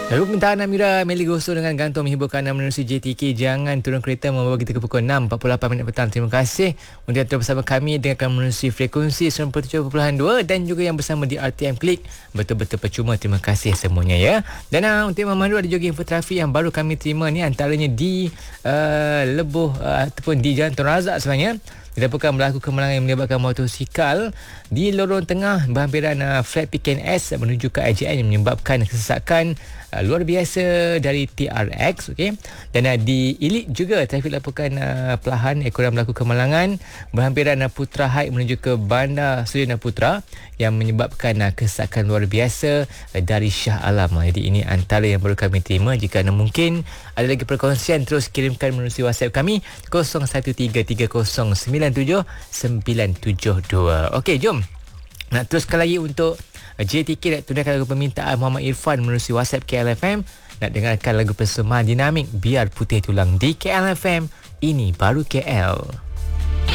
Lagu permintaan Amira Meli Goso dengan gantung menghiburkan anda menerusi JTK. Jangan turun kereta membawa kita ke pukul 6.48 minit petang. Terima kasih untuk yang terus bersama kami dengan menerusi frekuensi 97.2 dan juga yang bersama di RTM Klik. Betul-betul percuma. Terima kasih semuanya ya. Dan untuk Imam Mandu ada juga info trafik yang baru kami terima ni, antaranya di Lebuh ataupun di Jalan Tun Razak sebenarnya. Dilaporkan berlaku kemalangan yang melibatkan motosikal di lorong tengah berhampiran flat PKNS menuju ke IJN yang menyebabkan kesesakan luar biasa dari TRX. Okay? Dan di Ilik juga trafik laporkan perlahan ekoran berlaku kemalangan berhampiran Putra Heights menuju ke Bandar Sudirman Putra yang menyebabkan kesesakan luar biasa dari Shah Alam. Jadi ini antara yang baru kami terima. Jika anda mungkin ada lagi perkongsian, terus kirimkan melalui WhatsApp kami 0133097972. Okey, jom. Nak teruskan lagi untuk JTK nak tunaikan lagu permintaan Muhammad Irfan melalui WhatsApp KLFM. Nak dengarkan lagu persembahan dinamik Biar Putih Tulang di KLFM. Ini baru KL.